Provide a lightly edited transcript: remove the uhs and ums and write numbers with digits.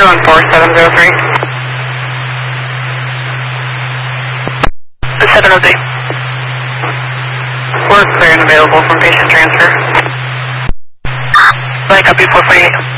014-703. The 703. We're clear and available from patient transfer. Like up before 48.